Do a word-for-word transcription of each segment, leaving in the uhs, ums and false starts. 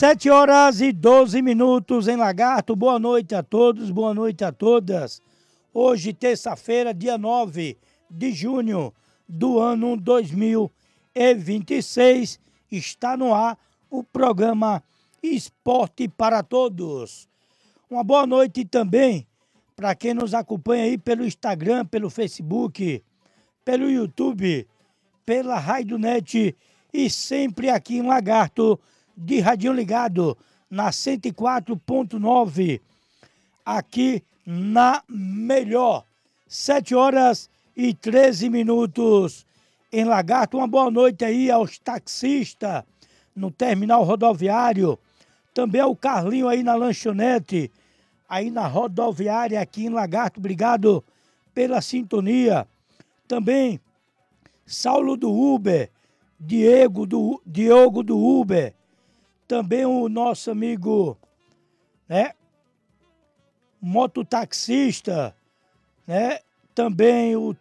Sete horas e doze minutos em Lagarto. Boa noite a todos, boa noite a todas. Hoje, terça-feira, dia nove de junho do ano dois mil e vinte e seis, está no ar o programa Esporte para Todos. Uma boa noite também para quem nos acompanha aí pelo Instagram, pelo Facebook, pelo YouTube, pela Rádio Net e sempre aqui em Lagarto, de radinho ligado na cento e quatro ponto nove, aqui na melhor. Sete horas e treze minutos em Lagarto. Uma boa noite aí aos taxistas no terminal rodoviário, também ao Carlinho aí na lanchonete, aí na rodoviária aqui em Lagarto. Obrigado pela sintonia. Também Saulo do Uber, Diego do, Diogo do Uber, também o nosso amigo, né, mototaxista, né, também o,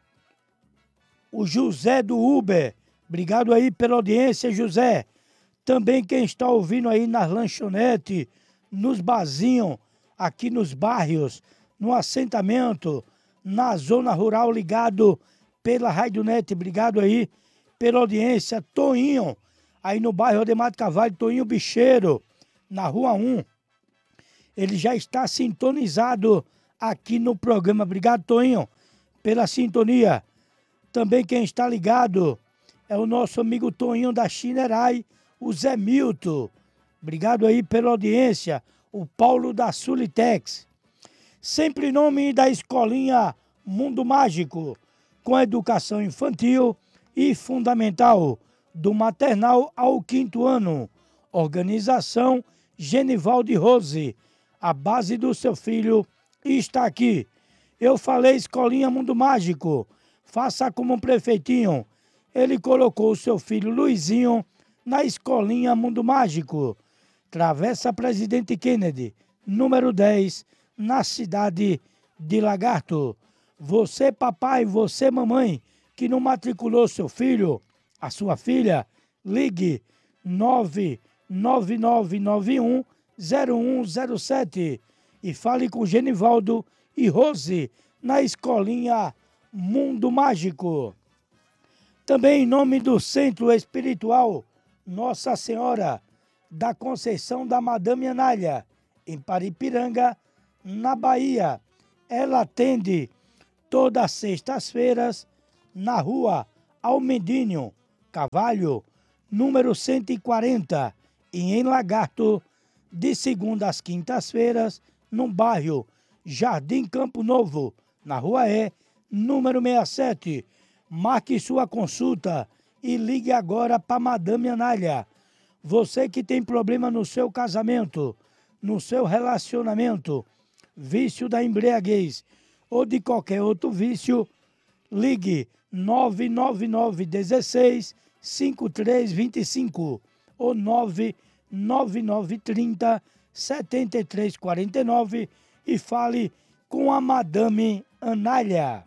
o José do Uber. Obrigado aí pela audiência, José. Também quem está ouvindo aí nas lanchonetes, nos barzinhos, aqui nos bairros, no assentamento, na zona rural, ligado pela Rádio Net. Obrigado aí pela audiência. Toinho, aí no bairro Ademar de Carvalho, Toinho Bicheiro, na Rua um. Ele já está sintonizado aqui no programa. Obrigado, Toinho, pela sintonia. Também quem está ligado é o nosso amigo Toinho da Chinerai, o Zé Milton. Obrigado aí pela audiência. O Paulo da Sulitex. Sempre em nome da Escolinha Mundo Mágico, com educação infantil e fundamental, do maternal ao quinto ano. Organização Genival de Rose. A base do seu filho está aqui. Eu falei Escolinha Mundo Mágico. Faça como um prefeitinho. Ele colocou o seu filho Luizinho na Escolinha Mundo Mágico. Travessa Presidente Kennedy, número dez, na cidade de Lagarto. Você, papai, você, mamãe, que não matriculou seu filho, a sua filha, ligue nove nove nove nove um zero um zero sete e fale com Genivaldo e Rose na Escolinha Mundo Mágico. Também em nome do Centro Espiritual Nossa Senhora da Conceição da Madame Anália, em Paripiranga, na Bahia. Ela atende todas as sextas-feiras na rua Almendinho Cavalho, número cento e quarenta, e em Lagarto, de segunda às quintas-feiras, no bairro Jardim Campo Novo, na rua E, número sessenta e sete. Marque sua consulta e ligue agora para Madame Anália. Você que tem problema no seu casamento, no seu relacionamento, vício da embriaguez ou de qualquer outro vício, ligue nove nove nove um seis cinco três dois cinco ou nove nove nove três zero sete três quatro nove e fale com a Madame Anália.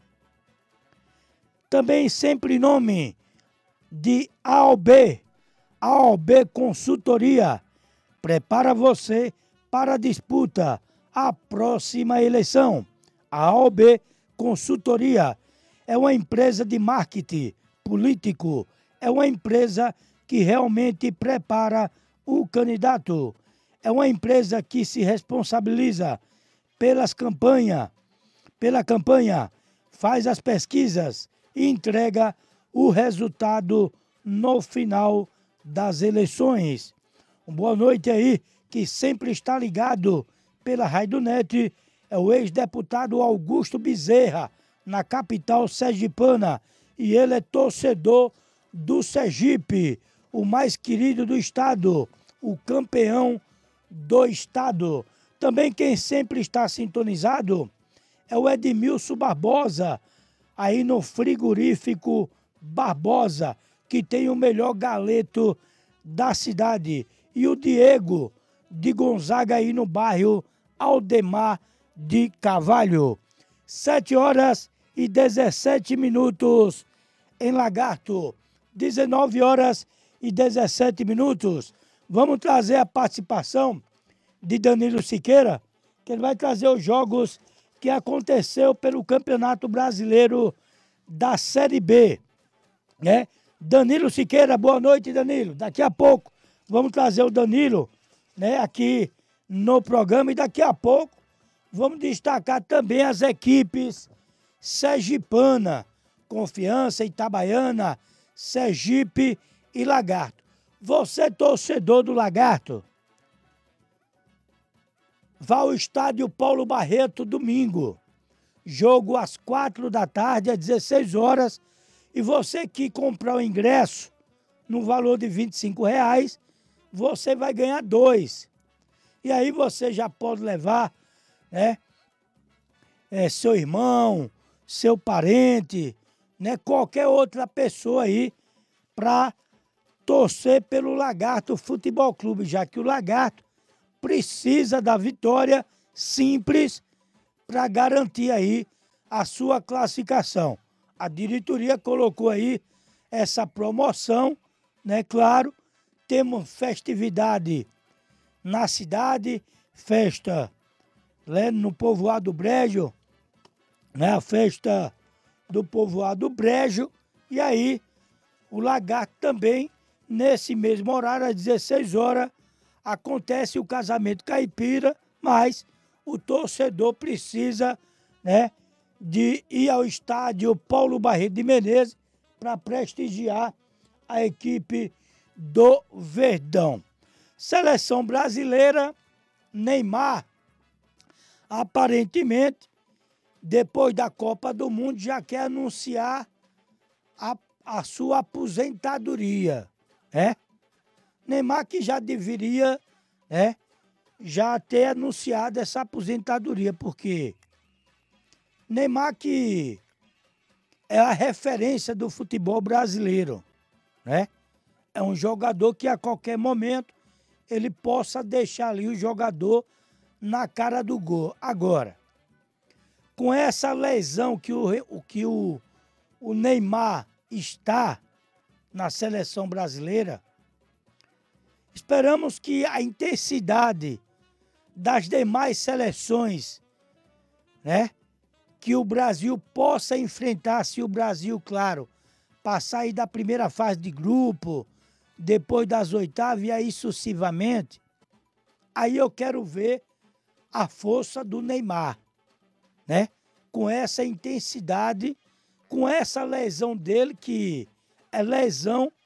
Também sempre em nome de A O B, A O B Consultoria. Prepara você para a disputa à próxima eleição. A O B Consultoria é uma empresa de marketing político, é uma empresa que realmente prepara o candidato, é uma empresa que se responsabiliza pelas campanhas, pela campanha, faz as pesquisas e entrega o resultado no final das eleições. Uma boa noite aí, que sempre está ligado pela Rádio Net, é o ex-deputado Augusto Bezerra, na capital sergipana, e ele é torcedor do Sergipe, o mais querido do estado, o campeão do estado. Também quem sempre está sintonizado é o Edmilson Barbosa, aí no frigorífico Barbosa, que tem o melhor galeto da cidade. E o Diego de Gonzaga aí no bairro Aldemar de Carvalho. Sete horas e dezessete minutos em Lagarto. dezenove horas e dezessete minutos. Vamos trazer a participação de Danilo Siqueira, que ele vai trazer os jogos que aconteceu pelo Campeonato Brasileiro da Série B, né? Danilo Siqueira, boa noite, Danilo. Daqui a pouco vamos trazer o Danilo, né, aqui no programa, e daqui a pouco vamos destacar também as equipes sergipana, Confiança, Itabaiana, Sergipe e Lagarto. Você, torcedor do Lagarto, vá ao estádio Paulo Barreto domingo. Jogo às quatro da tarde, às dezesseis horas. E você que comprar o ingresso no valor de vinte e cinco reais, você vai ganhar dois. E aí você já pode levar, né, é, seu irmão, seu parente, né, qualquer outra pessoa aí para torcer pelo Lagarto Futebol Clube, já que o Lagarto precisa da vitória simples para garantir aí a sua classificação. A diretoria colocou aí essa promoção, né? Claro, temos festividade na cidade, festa, né, no povoado Brejo, né? A festa do povoado Brejo, e aí o Lagarto também, nesse mesmo horário, às dezesseis horas, acontece o casamento caipira, mas o torcedor precisa, né, de ir ao estádio Paulo Barreto de Menezes para prestigiar a equipe do Verdão. Seleção brasileira, Neymar, aparentemente, depois da Copa do Mundo, já quer anunciar a, a sua aposentadoria, né? Neymar que já deveria, né, já ter anunciado essa aposentadoria, porque Neymar que é a referência do futebol brasileiro, né? É um jogador que a qualquer momento ele possa deixar ali o jogador na cara do gol. Agora, com essa lesão que o, que o, o Neymar está na seleção brasileira, esperamos que a intensidade das demais seleções, né, que o Brasil possa enfrentar, se o Brasil, claro, passar aí da primeira fase de grupo, depois das oitavas e aí sucessivamente, aí eu quero ver a força do Neymar, né? Com essa intensidade, com essa lesão dele, que é lesão